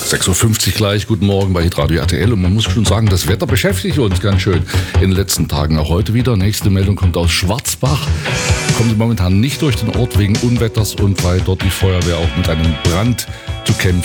6.50 Uhr gleich, guten Morgen bei Hitradio RTL und man muss schon sagen, das Wetter beschäftigt uns ganz schön in den letzten Tagen, auch heute wieder. Nächste Meldung kommt aus Schwarzbach, kommt momentan nicht durch den Ort wegen Unwetters und weil dort die Feuerwehr auch mit einem Brand zu kämpfen